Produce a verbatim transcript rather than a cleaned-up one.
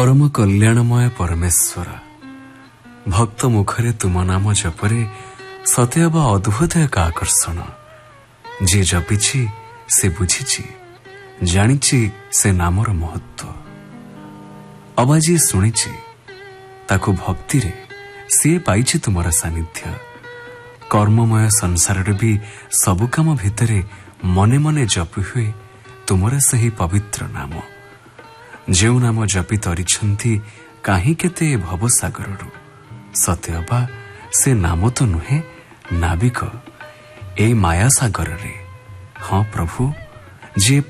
परम कल्याणमय परमेश्वर भक्त मुखरे तुम नाम जपरे सतेअब अद्भुत एक आकर्षण जे जपिछि से बुझिछि जानिछि से नामर महत्व अबा जी शुणिछि ताकु भक्ति रे सी पाइछि तुमर सानिध्य कर्ममय संसार भी सबु काम भितरे मने मने जपि हुए तुमर सही पवित्र नाम जेउ नाम जपि तरिछंती काहे केते भवसागररु सत्यबा से नाम तो नुहे नाविक ए माया सागर रे हाँ प्रभु जे